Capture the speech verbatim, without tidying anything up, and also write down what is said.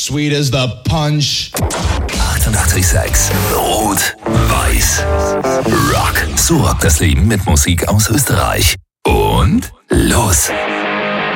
Sweet as the punch. achtundachtzig Komma sechs Rot-Weiß Rock. So rockt das Leben mit Musik aus Österreich. Und los!